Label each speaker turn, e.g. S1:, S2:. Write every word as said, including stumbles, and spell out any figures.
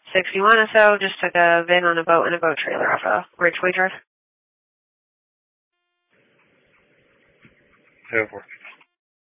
S1: sixty-one or so, just took a VIN on a boat and a boat trailer off of Ridgeway Drive.
S2: Go for it.